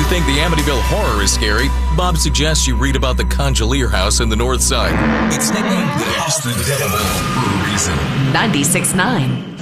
think the Amityville Horror is scary, Bob suggests you read about the Conjolier House in the North Side. It's nicknamed the House of the Devil for a reason. 96.9